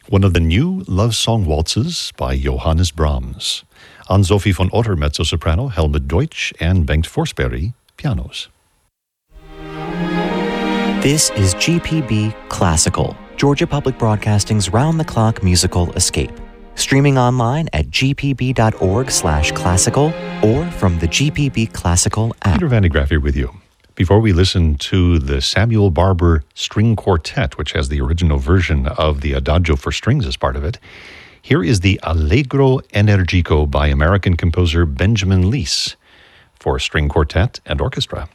one of the new love song waltzes by Johannes Brahms. Ann-Sophie von Otter, mezzo-soprano, Helmut Deutsch, and Bengt Forsberg, pianos. This is GPB Classical, Georgia Public Broadcasting's round-the-clock musical escape. Streaming online at gpb.org/classical or from the GPB Classical app. Peter Van de Graaff here with you. Before we listen to the Samuel Barber String Quartet, which has the original version of the Adagio for strings as part of it, here is the Allegro Energico by American composer Benjamin Leese for string quartet and orchestra.